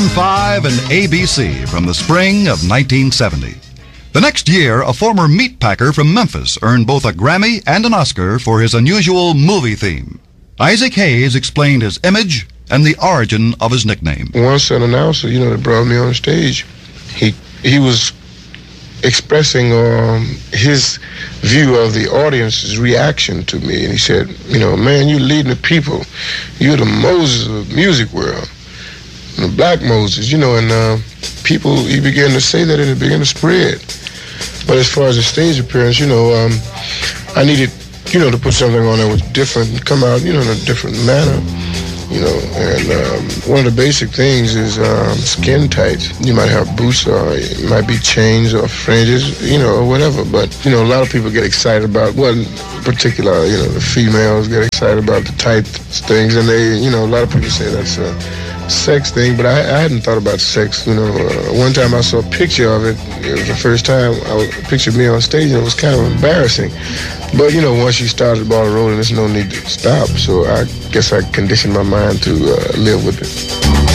Maroon 5 and ABC from the spring of 1970. The next year, a former meat packer from Memphis earned both a Grammy and an Oscar for his unusual movie theme. Isaac Hayes explained his image and the origin of his nickname. Once an announcer, that brought me on stage, he was expressing his view of the audience's reaction to me, and he said, man, you're leading the people. You're the Moses of the music world, the black Moses, and people, he began to say that and it began to spread. But as far as the stage appearance, I needed, to put something on that was different and come out, in a different manner. And one of the basic things is skin tight. You might have boots or it might be chains or fringes, or whatever. But, a lot of people get excited about, in particular, the females get excited about the tight things. And they, a lot of people say that's a sex thing, but I hadn't thought about sex. One time I saw a picture of it. It was the first time I pictured me on stage, and it was kind of embarrassing. But, once you start the ball rolling, there's no need to stop. So I guess I conditioned my mind to live with it.